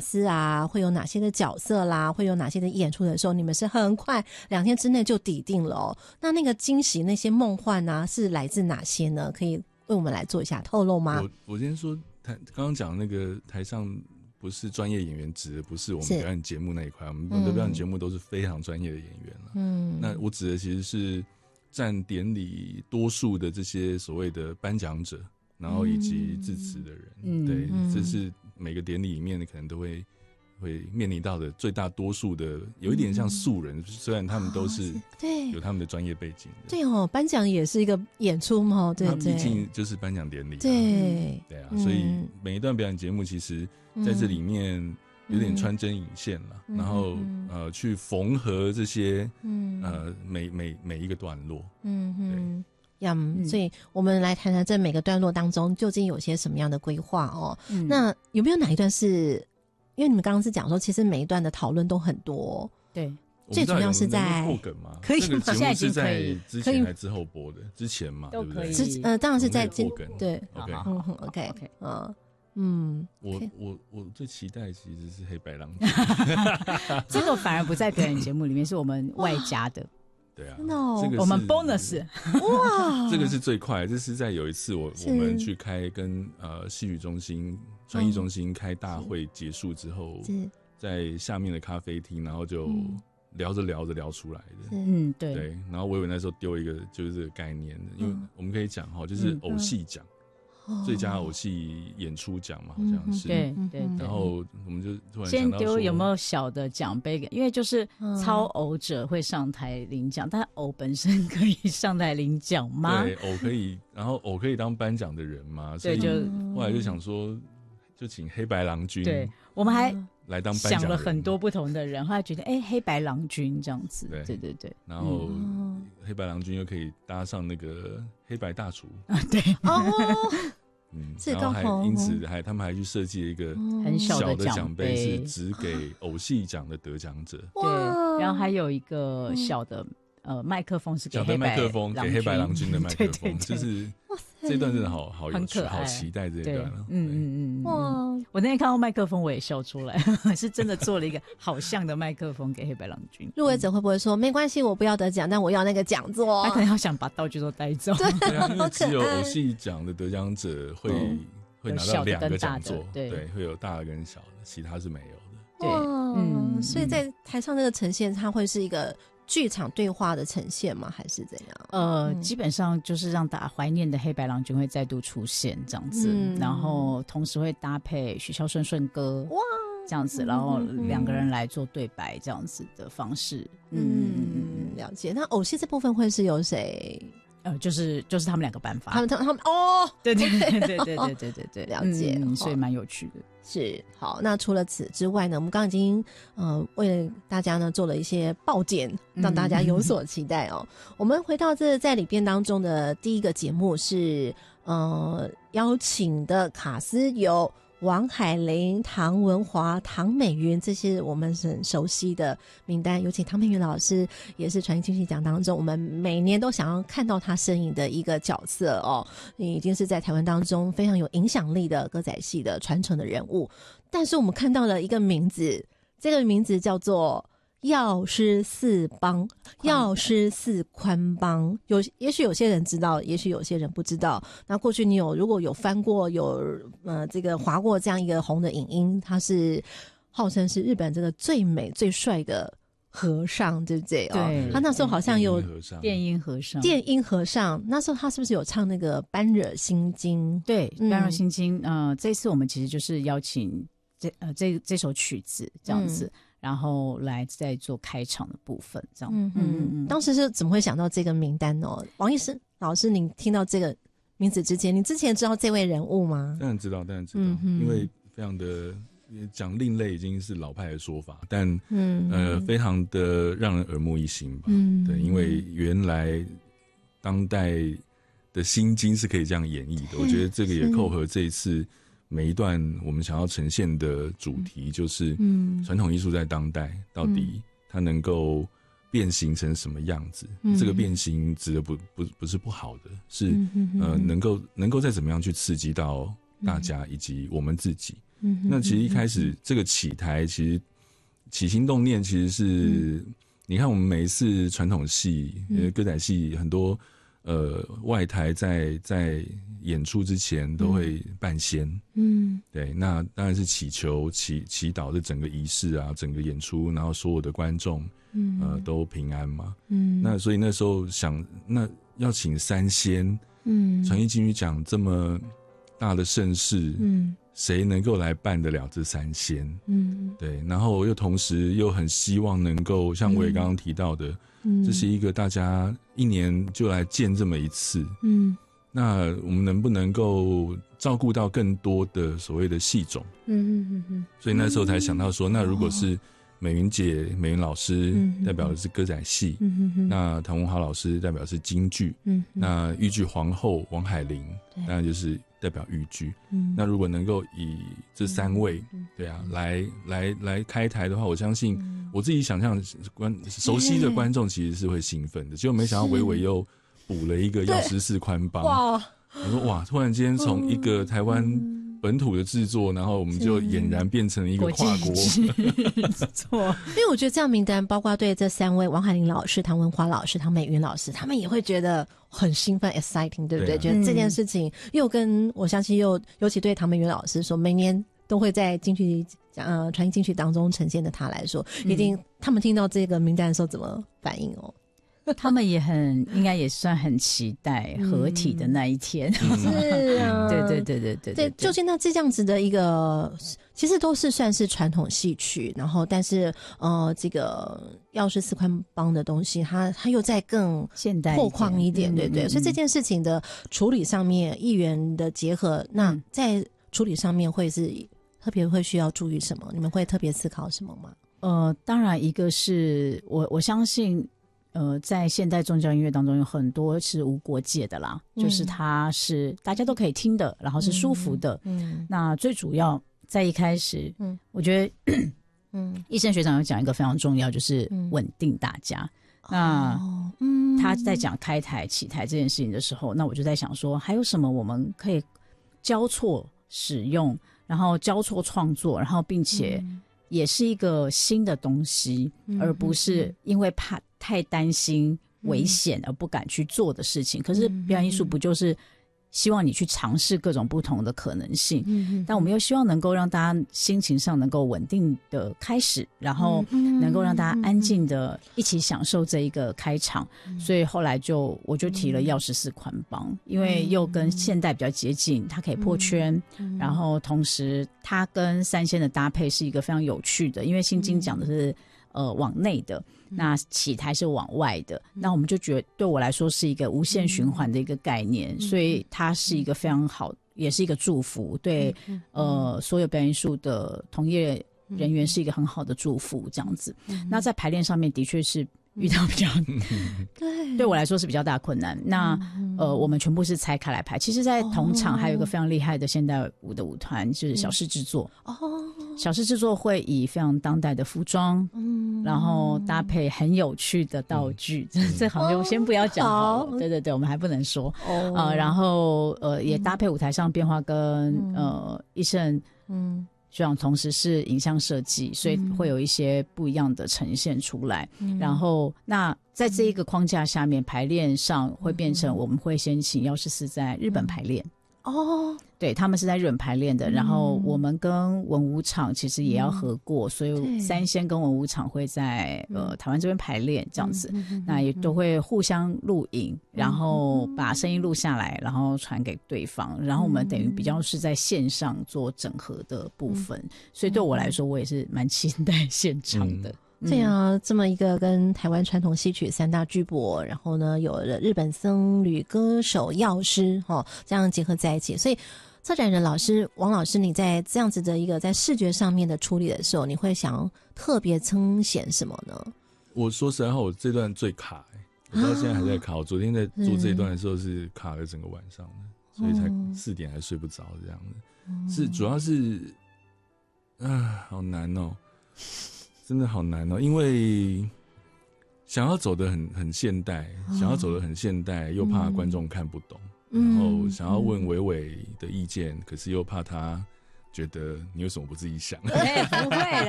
司啊，会有哪些的角色啦，会有哪些的演出的时候，你们是很快2天之内就抵定了哦。那个惊喜那些梦幻啊，是来自哪些呢？可以为我们来做一下透露吗？ 我先说刚刚讲那个台上不是专业演员，指的不是我们表演节目那一块，我们的表演节目都是非常专业的演员了。那我指的其实是占典礼多数的这些所谓的颁奖者，然后以及致辞的人。对，这是每个典礼里面可能都会面临到的最大多数的，有一点像素人，虽然他们都是有他们的专业背景的。 对哦，颁奖也是一个演出嘛，对对， 毕竟就是颁奖典礼。对啊，所以每一段表演节目其实在这里面有点穿针引线了，然后去缝合这些每一个段落。 所以我们来谈谈这每个段落当中究竟有些什么样的规划哦。那有没有哪一段是？因为你们刚刚是讲说，其实每一段的讨论都很多， 对， 最主要是在破梗吗？ 可以吗？ 这个节目是在之前还之后播的？之前嘛， 都可以。 当然是在破梗。 对 ，OK， 我最期待其实是黑白郎君， 这个反而不在表演节目里面，是我们外加的。 对啊， 这个我们 bonus 哇， 这个是最快。这是在有一次我们去开跟戏剧中心、传艺中心开大会结束之后，在下面的咖啡厅，然后就聊着聊着聊出来的。 对。 然后我以为那时候丢一个就是这个概念，因为我们可以讲就是偶戏奖。最佳偶戏演出奖嘛，好像是。 对。 然后我们就突然先想到丢有没有小的奖杯，因为就是操偶者会上台领奖，但偶本身可以上台领奖吗？ 对，偶可以，然后偶可以当颁奖的人嘛，所以后来就想说，就请黑白郎君。 对，我们还来当颁奖人， 想了很多不同的人，后来觉得黑白郎君这样子。对。 然后黑白郎君又可以搭上那个黑白大厨对然后还因此他们还去设计了一个很小的奖杯，是只给偶戏奖的得奖者。 对，然后还有一个小的麦克风是给黑白郎君的麦克风，就是这段真的好有趣，好期待这一段了。 哇！我那天看到麦克风我也笑出来，是真的做了一个好像的麦克风给黑白郎君。 入围者会不会说没关系，我不要得奖，但我要那个讲座？ 他可能要想把道具都带走。 对啊，因为只有偶戏奖的得奖者会拿到2个讲座，对，会有大的跟小的，其他是没有的。 对，所以在台上这个呈现，它会是一个剧场对话的呈现吗？还是怎样？ 基本上就是让大家怀念的黑白郎君会再度出现这样子，然后同时会搭配许孝顺歌，哇，这样子，然后2个人来做对白这样子的方式。 了解。那偶戏这部分会是由谁？ 就是他们2个颁发， 他们哦， 对， 了解， 所以蛮有趣的。 是好，那除了此之外呢，我们刚刚已经为大家呢做了一些报检，让大家有所期待哦。我们回到这在里边当中的第一个节目是邀请的卡司有王海玲、唐文华、唐美云，这些我们很熟悉的名单。有请唐美云老师，也是传艺金曲奖当中我们每年都想要看到她身影的一个角色哦，已经是在台湾当中非常有影响力的歌仔戏的传承的人物。但是我们看到了一个名字，这个名字叫做药师寺帮，药师寺宽帮。也许有些人知道，也许有些人不知道。那过去你如果有翻过这个划过这样一个红的影音，他是号称是日本这个最美最帅的和尚，对不对？ 对， 他那时候好像有电音和尚， 那时候他是不是有唱那个般若心经？ 对，般若心经。这次我们其实就是邀请这首曲子这样子。然后来再做开场的部分，这样。 当时是怎么会想到这个名单哦？王医师老师，您听到这个名字之前，你之前知道这位人物吗？ 当然知道，因为非常的讲另类已经是老派的说法，但非常的让人耳目一新吧。对，因为原来当代的心经是可以这样演绎的，我觉得这个也扣合这一次。每一段我们想要呈现的主题就是传统艺术在当代到底它能够变形成什么样子。这个变形指的不是不好的，是能够再怎么样去刺激到大家以及我们自己。 那其实一开始这个起台，其实起心动念其实是，你看我们每一次传统戏，歌仔戏很多外台在演出之前都会办仙，对，那当然是祈求祈祷的整个仪式啊，整个演出，然后所有的观众都平安嘛，那所以那时候想，那要请三仙，传艺金曲奖这么大的盛事，谁能够来办得了这三仙？对，然后又同时又很希望能够像我也刚刚提到的，这是一个大家一年就来见这么一次，那我们能不能够照顾到更多的所谓的戏种？所以那时候才想到说，那如果是美云姐、美云老师代表的是歌仔戏，那唐文华老师代表的是京剧，那豫剧皇后王海玲当然就是代表豫剧，那如果能够以这三位，对啊，来开台的话，我相信我自己想象熟悉的观众其实是会兴奋的，结果没想到伟伟又补了一个药师寺宽邦，哇！我说哇，突然间从一个台湾本土的制作，然后我们就俨然变成了一个跨国， 错。因为我觉得这样名单，包括对这三位王海玲老师、唐文华老师、唐美云老师，他们也会觉得很兴奋 ，exciting， 对不对？觉得这件事情又跟我相信尤其对唐美云老师说，每年都会在金曲传艺金曲当中呈现的他来说，一定他们听到这个名单的时候怎么反应哦？ 他们也应该也算很期待合体的那一天。是啊， 对， 究竟那这样子的一个，其实都是算是传统戏曲，然后但是这个药师寺宽邦的东西，它又再更现代拓宽一点，对，所以这件事情的处理上面，艺员的结合，那在处理上面会是特别会需要注意什么？你们会特别思考什么吗？ 当然一个是我相信。在现代宗教音乐当中有很多是无国界的啦，就是它是大家都可以听的，然后是舒服的。那最主要在一开始，我觉得，医生学长有讲一个非常重要，就是稳定大家。那他在讲开台起台这件事情的时候，那我就在想说，还有什么我们可以交错使用，然后交错创作，然后并且也是一个新的东西，而不是因为怕太担心危险而不敢去做的事情。可是表演艺术不就是希望你去尝试各种不同的可能性，但我们又希望能够让大家心情上能够稳定的开始，然后能够让大家安静的一起享受这一个开场。所以后来我就提了药师寺宽邦，因为又跟现代比较接近，它可以破圈，然后同时它跟三仙的搭配是一个非常有趣的，因为心经讲的是往内的，那起台是往外的，那我们就觉得对我来说是一个无限循环的一个概念，所以它是一个非常好，也是一个祝福，对所有表演艺术的同业人员是一个很好的祝福这样子。那在排练上面的确是遇到比较对我来说是比较大困难。那我们全部是拆开来排。其实在同场还有一个非常厉害的现代舞的舞团，就是小事制作。小事制作会以非常当代的服装，然后搭配很有趣的道具，这好像先不要讲好了。对，我们还不能说。然后也搭配舞台上变化跟医生学长同时是影像设计，所以会有一些不一样的呈现出来。然后那在这一个框架下面，排练上会变成我们会先请药师寺在日本排练。对，他们是在日本排练的，然后我们跟文武场其实也要合过，所以三仙跟文武场会在台湾这边排练这样子，那也都会互相录影，然后把声音录下来，然后传给对方，然后我们等于比较是在线上做整合的部分，所以对我来说我也是蛮期待现场的。 这样这么一个跟台湾传统戏曲三大巨擘，然后呢有了日本僧侣歌手药师这样结合在一起，所以策展人老师王老师，你在这样子的一个在视觉上面的处理的时候，你会想特别彰显什么呢？ 我说实在话，我这段最卡，我到现在还在卡。我昨天在做这一段的时候是卡了整个晚上的，所以才4点还睡不着这样的。是主要是好难哦。真的好难哦，因为想要走得很现代，又怕观众看不懂，然后想要问伟伟的意见，可是又怕他觉得你为什么不自己想？ 不会